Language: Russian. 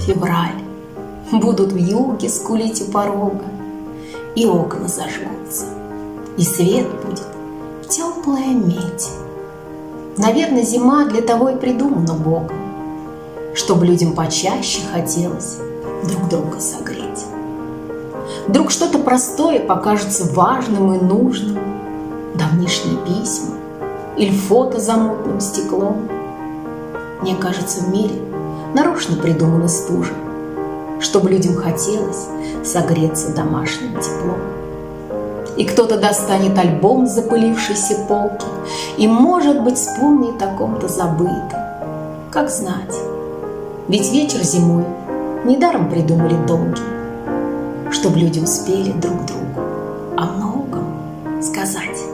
февраль, будут вьюги скулить у порога, и окна зажгутся, и свет будет теплая медь. Наверное, зима для того и придумана Богом, чтобы людям почаще хотелось друг друга согреть. Вдруг что-то простое покажется важным и нужным, давнишние письма или фото за мутным стеклом. Мне кажется, в мире нарочно придумана стужа, чтобы людям хотелось согреться домашним теплом. И кто-то достанет альбом с запылившейся полки и, может быть, вспомнит о ком-то забытом. Как знать, ведь вечер зимой недаром придумали долгий, чтобы люди успели друг другу о многом сказать.